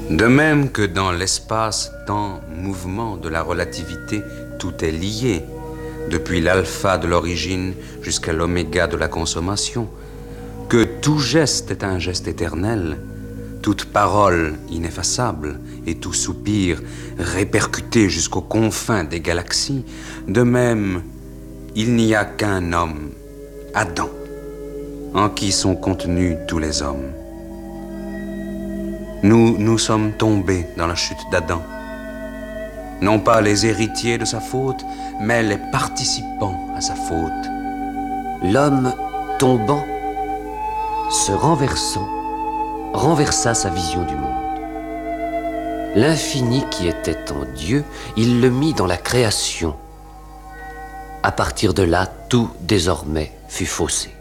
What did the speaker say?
De même que dans l'espace, temps, mouvement de la relativité, tout est lié, depuis l'alpha de l'origine jusqu'à l'oméga de la consommation, que tout geste est un geste éternel, toute parole ineffaçable et tout soupir répercuté jusqu'aux confins des galaxies, de même, il n'y a qu'un homme, Adam, en qui sont contenus tous les hommes. Nous sommes tombés dans la chute d'Adam. Non pas les héritiers de sa faute, mais les participants à sa faute. L'homme tombant, se renversant, renversa sa vision du monde. L'infini qui était en Dieu, il le mit dans la création. À partir de là, tout désormais fut faussé.